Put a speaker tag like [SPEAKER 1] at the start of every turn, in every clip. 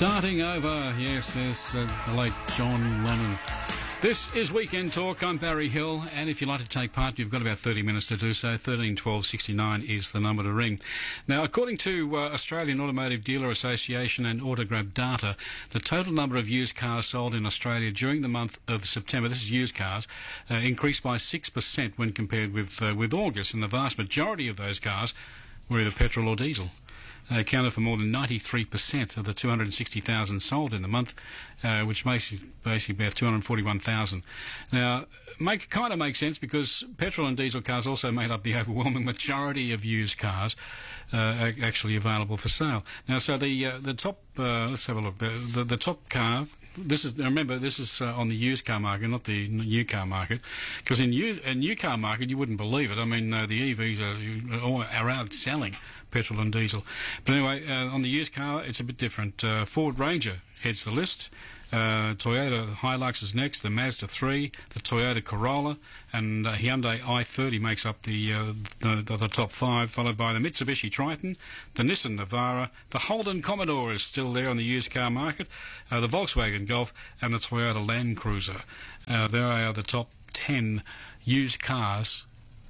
[SPEAKER 1] Starting over, yes, there's the late John Lennon. This is Weekend Talk. I'm Barry Hill, and if you'd like to take part, you've got about 30 minutes to do so. 13 12 69 is the number to ring. Now, according to Australian Automotive Dealer Association and Autograb data, the total number of used cars sold in Australia during the month of September, this is used cars, increased by 6% when compared with August, and the vast majority of those cars were either petrol or diesel. They accounted for more than 93% of the 260,000 sold in the month, which makes it basically about 241,000. Now, kind of makes sense because petrol and diesel cars also made up the overwhelming majority of used cars actually available for sale. Now, so the top, let's have a look. The top car. This is on the used car market, not the new car market, because in new car market you wouldn't believe it. I mean, the EVs are outselling petrol and diesel. But anyway, on the used car, it's a bit different. Ford Ranger heads the list. Toyota Hilux is next, the Mazda 3, the Toyota Corolla, and Hyundai i30 makes up the top five, followed by the Mitsubishi Triton, the Nissan Navara, the Holden Commodore is still there on the used car market, the Volkswagen Golf, and the Toyota Land Cruiser. There are the top 10 used cars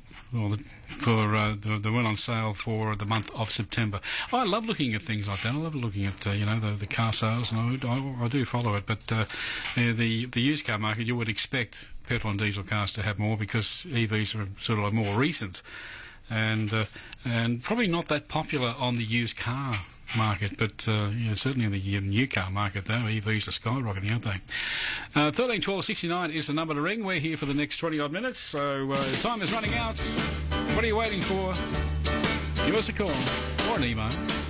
[SPEAKER 1] the one on sale for the month of September. I love looking at things like that. I love looking at the car sales, and I do follow it. But the used car market, you would expect petrol and diesel cars to have more because EVs are sort of more recent, and probably not that popular on the used car market, but certainly in the new car market, though, EVs are skyrocketing, aren't they? 13 12 69 is the number to ring. We're here for the next 20 odd minutes, so time is running out. What are you waiting for? Give us a call or an email.